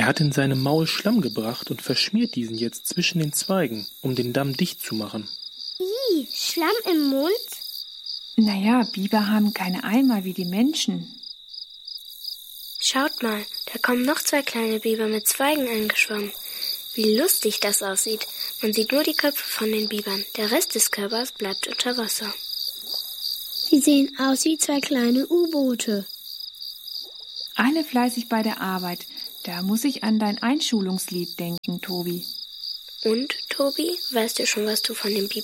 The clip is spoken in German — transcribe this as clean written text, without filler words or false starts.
hat in seinem Maul Schlamm gebracht und verschmiert diesen jetzt zwischen den Zweigen, um den Damm dicht zu machen. Ih, Schlamm im Mund? Naja, Biber haben keine Eimer wie die Menschen. Schaut mal, da kommen noch 2 kleine Biber mit Zweigen angeschwommen. Wie lustig das aussieht. Man sieht nur die Köpfe von den Bibern. Der Rest des Körpers bleibt unter Wasser. Die sehen aus wie 2 kleine U-Boote. Alle fleißig bei der Arbeit. Da muss ich an dein Einschulungslied denken, Tobi. Und, Tobi, weißt du schon, was du von den Bibern